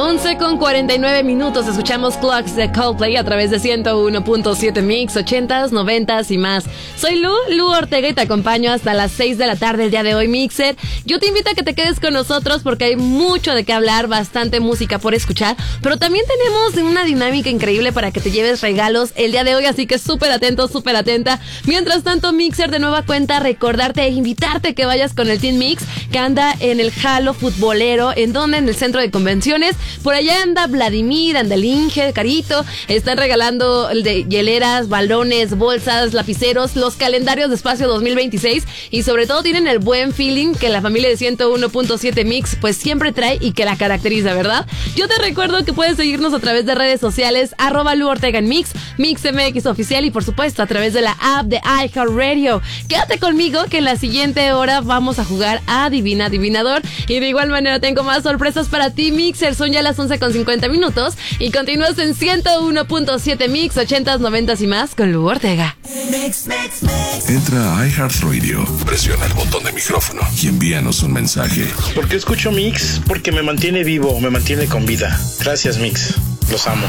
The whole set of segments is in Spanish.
11:49, escuchamos Clocks de Coldplay a través de 101.7 Mix, 80s, 90s y más. Soy Lu Ortega, y te acompaño hasta las 6 de la tarde el día de hoy, Mixer. Yo te invito a que te quedes con nosotros porque hay mucho de qué hablar, bastante música por escuchar, pero también tenemos una dinámica increíble para que te lleves regalos el día de hoy, así que súper atento, súper atenta. Mientras tanto, Mixer, de nueva cuenta, recordarte e invitarte que vayas con el Team Mix, que anda en el Halo Futbolero, en el centro de convenciones. Por allá anda Vladimir, anda el Inge, Carito. Están regalando hieleras, balones, bolsas, lapiceros, los calendarios de Espacio 2026, y sobre todo tienen el buen feeling que la familia de 101.7 Mix pues siempre trae y que la caracteriza, ¿verdad? Yo te recuerdo que puedes seguirnos a través de redes sociales, @LuOrtega en Mix, MixMX Oficial, y por supuesto a través de la app de iHeartRadio. Quédate conmigo que en la siguiente hora vamos a jugar a Adivina Adivinador, y de igual manera tengo más sorpresas para ti, Mixer. Son ya las 11:50 y continúas en 101.7 Mix, 80s, 90s y más con Lu Ortega. Entra a iHeartRadio, presiona el botón de micrófono y envíanos un mensaje. ¿Por qué escucho Mix? Porque me mantiene vivo, me mantiene con vida. Gracias, Mix. Los amo.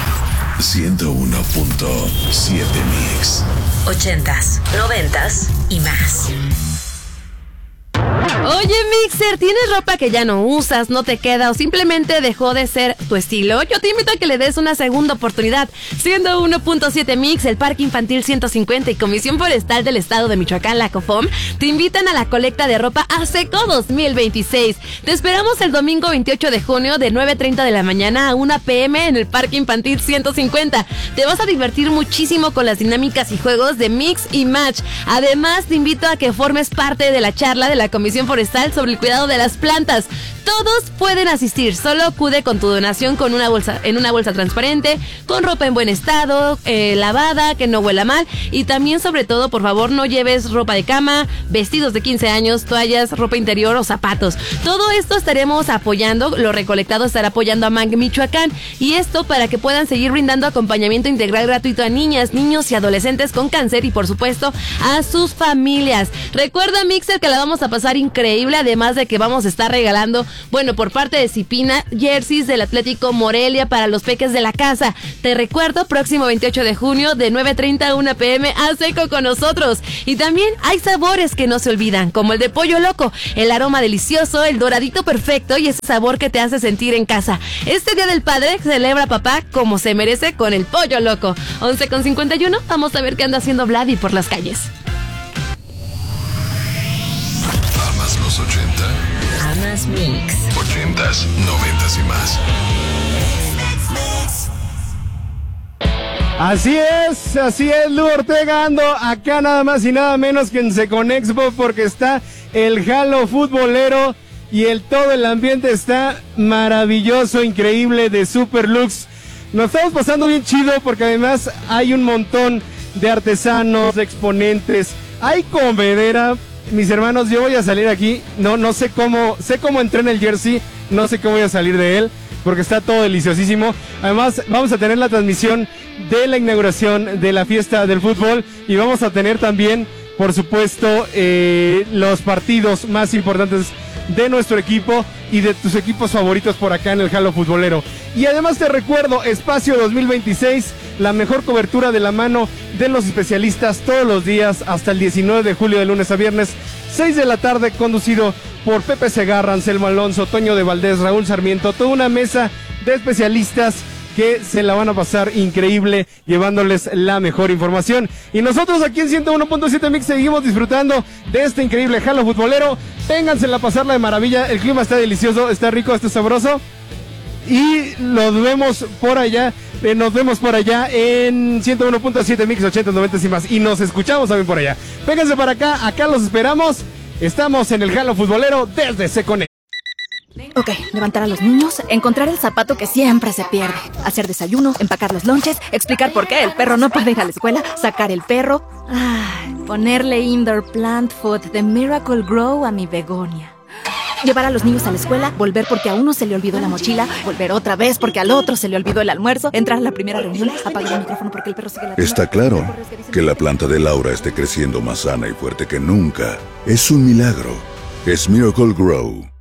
101.7 Mix. 80s, 90s y más. Oye, Mixer, ¿tienes ropa que ya no usas, no te queda o simplemente dejó de ser tu estilo? Yo te invito a que le des una segunda oportunidad. 101.7 Mix, el Parque Infantil 150 y Comisión Forestal del Estado de Michoacán, la COFOM, te invitan a la colecta de ropa ASECO 2026. Te esperamos el domingo 28 de junio de 9:30 de la mañana a 1 p.m. en el Parque Infantil 150. Te vas a divertir muchísimo con las dinámicas y juegos de Mix y Match. Además, te invito a que formes parte de la charla de la Comisión Forestal sobre el cuidado de las plantas. Todos pueden asistir, solo acude con tu donación en una bolsa transparente, con ropa en buen estado, lavada, que no huela mal, y también, sobre todo, por favor, no lleves ropa de cama, vestidos de 15 años, toallas, ropa interior o zapatos. Todo esto estaremos apoyando, lo recolectado estará apoyando a MANG Michoacán, y esto para que puedan seguir brindando acompañamiento integral gratuito a niñas, niños y adolescentes con cáncer y, por supuesto, a sus familias. Recuerda, Mixer, que la vamos a pasar increíble, además de que vamos a estar regalando, por parte de Cipina, jerseys del Atlético Morelia para los peques de la casa. Te recuerdo, próximo 28 de junio de 9:30 a 1 p.m. ASECO con nosotros. Y también hay sabores que no se olvidan, como el de pollo loco, el aroma delicioso, el doradito perfecto y ese sabor que te hace sentir en casa. Este Día del Padre celebra a papá como se merece con el pollo loco. 11:51, vamos a ver qué anda haciendo Vladi por las calles. ¿Amas los 80? Amas Mix. 80s, 90s y más. Así es, Lu Ortega, ando acá nada más y nada menos que en Seconexpo, porque está el Halo Futbolero y todo el ambiente está maravilloso, increíble, de super looks. Nos estamos pasando bien chido porque además hay un montón de artesanos, de exponentes, hay comedera. Mis hermanos, yo voy a salir aquí, no sé cómo entré en el jersey, no sé cómo voy a salir de él, porque está todo deliciosísimo. Además, vamos a tener la transmisión de la inauguración de la fiesta del fútbol, y vamos a tener también, por supuesto, los partidos más importantes de nuestro equipo y de tus equipos favoritos por acá en el Halo Futbolero. Y además te recuerdo, Espacio 2026, la mejor cobertura de la mano de los especialistas todos los días hasta el 19 de julio, de lunes a viernes, 6 de la tarde, conducido por Pepe Segarra, Anselmo Alonso, Toño de Valdés, Raúl Sarmiento, toda una mesa de especialistas que se la van a pasar increíble llevándoles la mejor información. Y nosotros aquí en 101.7 Mix seguimos disfrutando de este increíble Halo Futbolero. Véngansela a pasarla de maravilla, el clima está delicioso, está rico, está sabroso. Y nos vemos por allá en 101.7 Mix, 80, 90 y más. Y nos escuchamos también por allá. Vénganse para acá los esperamos. Estamos en el Halo Futbolero desde Seconexpo. Ok, levantar a los niños, encontrar el zapato que siempre se pierde, hacer desayuno, empacar los lonches, explicar por qué el perro no puede ir a la escuela, sacar el perro, ponerle indoor plant food de Miracle Grow a mi begonia. Llevar a los niños a la escuela, volver porque a uno se le olvidó la mochila, volver otra vez porque al otro se le olvidó el almuerzo, entrar a la primera reunión, apagar el micrófono porque el perro sigue la... Está claro que la planta de Laura esté creciendo más sana y fuerte que nunca. Es un milagro. Es Miracle Grow.